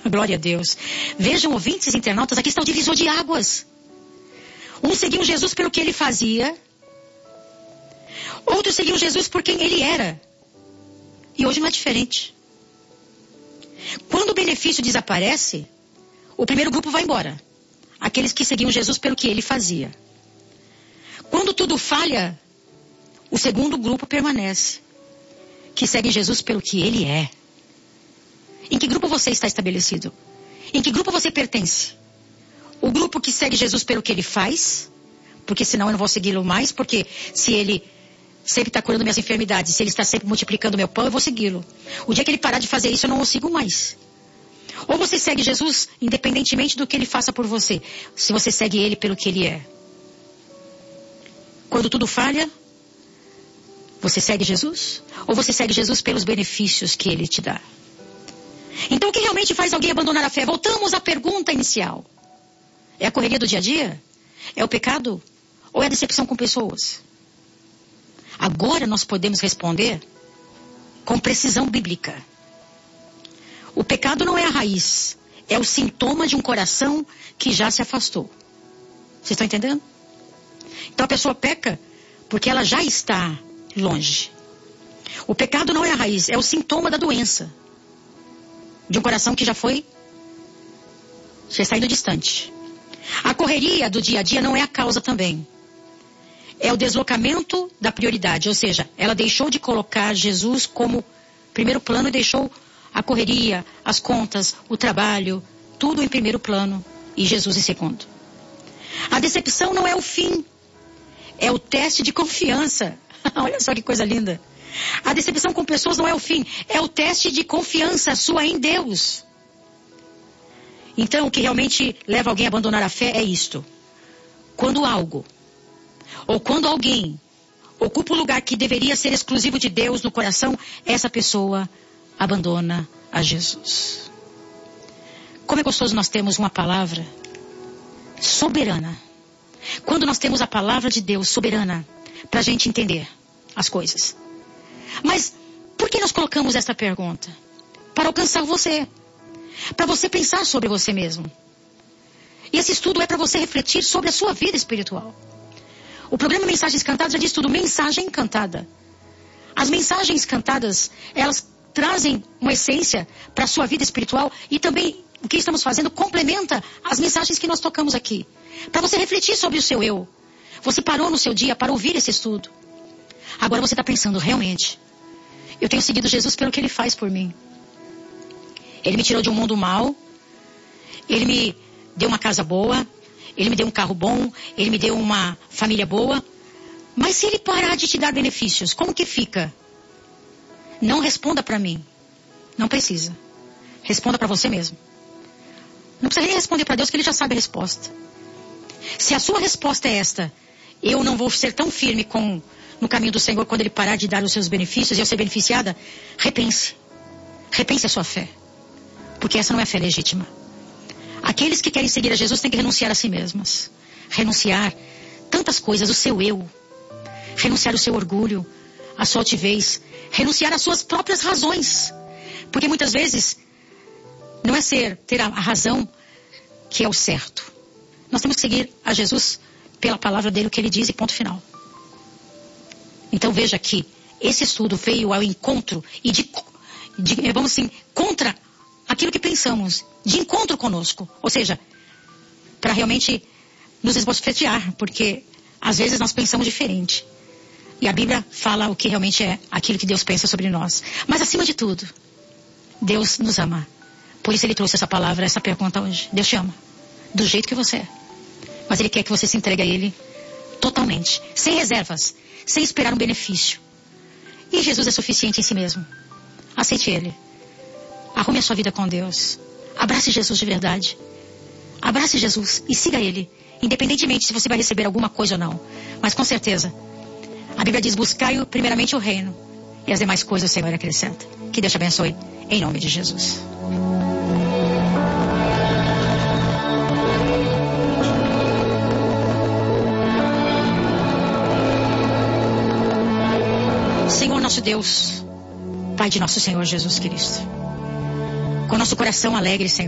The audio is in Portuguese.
Glória a Deus. Vejam, ouvintes internautas, aqui está o divisor de águas. Uns seguiam Jesus pelo que ele fazia. Outros seguiam Jesus por quem ele era. E hoje não é diferente. Quando o benefício desaparece, o primeiro grupo vai embora. Aqueles que seguiam Jesus pelo que ele fazia. Quando tudo falha, o segundo grupo permanece. Que segue Jesus pelo que ele é. Em que grupo você está estabelecido? Em que grupo você pertence? O grupo que segue Jesus pelo que ele faz, porque senão eu não vou segui-lo mais, porque se ele sempre está curando minhas enfermidades, se ele está sempre multiplicando meu pão, eu vou segui-lo. O dia que ele parar de fazer isso, eu não o sigo mais. Ou você segue Jesus independentemente do que ele faça por você, se você segue ele pelo que ele é. Quando tudo falha, você segue Jesus? Ou você segue Jesus pelos benefícios que ele te dá? Então o que realmente faz alguém abandonar a fé? Voltamos à pergunta inicial. É a correria do dia a dia? É o pecado? Ou é a decepção com pessoas? Agora nós podemos responder com precisão bíblica. O pecado não é a raiz, é o sintoma de um coração que já se afastou. Vocês estão entendendo? Então a pessoa peca porque ela já está longe. O pecado não é a raiz, é o sintoma da doença. De um coração que já está indo distante. A correria do dia a dia não é a causa também. É o deslocamento da prioridade, ou seja, ela deixou de colocar Jesus como primeiro plano e deixou a correria, as contas, o trabalho, tudo em primeiro plano e Jesus em segundo. A decepção não é o fim, é o teste de confiança. Olha só que coisa linda. A decepção com pessoas não é o fim, é o teste de confiança sua em Deus. Então, o que realmente leva alguém a abandonar a fé é isto. Quando algo, ou quando alguém, ocupa o lugar que deveria ser exclusivo de Deus no coração, essa pessoa abandona a Jesus. Como é gostoso nós termos uma palavra soberana. Quando nós temos a palavra de Deus soberana, para a gente entender as coisas. Mas, por que nós colocamos essa pergunta? Para alcançar você. Para você pensar sobre você mesmo. E esse estudo é para você refletir sobre a sua vida espiritual. O programa Mensagens Cantadas já diz tudo, mensagem cantada. As mensagens cantadas, elas trazem uma essência para a sua vida espiritual e também o que estamos fazendo complementa as mensagens que nós tocamos aqui. Para você refletir sobre o seu eu. Você parou no seu dia para ouvir esse estudo. Agora você está pensando, realmente, eu tenho seguido Jesus pelo que ele faz por mim. Ele me tirou de um mundo mau. Ele me deu uma casa boa. Ele me deu um carro bom. Ele me deu uma família boa. Mas se ele parar de te dar benefícios, como que fica? Não responda para mim. Não precisa. Responda para você mesmo. Não precisa nem responder para Deus, que ele já sabe a resposta. Se a sua resposta é esta, eu não vou ser tão firme no caminho do Senhor quando ele parar de dar os seus benefícios e eu ser beneficiada, repense. Repense a sua fé. Porque essa não é fé legítima. Aqueles que querem seguir a Jesus têm que renunciar a si mesmas. Renunciar tantas coisas, o seu eu. Renunciar o seu orgulho, a sua altivez. Renunciar às suas próprias razões. Porque muitas vezes não é ter a razão que é o certo. Nós temos que seguir a Jesus pela palavra dele, o que ele diz e ponto final. Então veja que esse estudo veio ao encontro e vamos assim, contra aquilo que pensamos, de encontro conosco. Ou seja, para realmente nos esbofetear, porque às vezes nós pensamos diferente. E a Bíblia fala o que realmente é aquilo que Deus pensa sobre nós. Mas acima de tudo, Deus nos ama. Por isso ele trouxe essa palavra, essa pergunta hoje. Deus te ama, do jeito que você é. Mas ele quer que você se entregue a ele totalmente, sem reservas, sem esperar um benefício. E Jesus é suficiente em si mesmo. Aceite ele. Arrume a sua vida com Deus. Abrace Jesus de verdade. Abrace Jesus e siga ele, independentemente se você vai receber alguma coisa ou não. Mas com certeza, a Bíblia diz, buscai primeiramente o reino e as demais coisas o Senhor acrescenta. Que Deus te abençoe, em nome de Jesus. Senhor nosso Deus, Pai de nosso Senhor Jesus Cristo, com nosso coração alegre, Senhor,